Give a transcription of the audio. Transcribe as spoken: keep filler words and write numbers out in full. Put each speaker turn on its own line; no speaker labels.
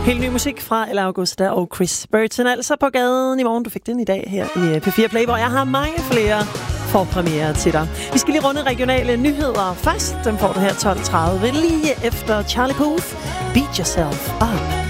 Helt ny musik fra Ella Augusta og Chris Burton, altså på gaden i morgen. Du fik den i dag her i P fire Play, hvor jeg har mange flere forpremiere til dig. Vi skal lige runde regionale nyheder først. Dem får du her tolv tredive lige efter Charlie Puth. Beat Yourself Up.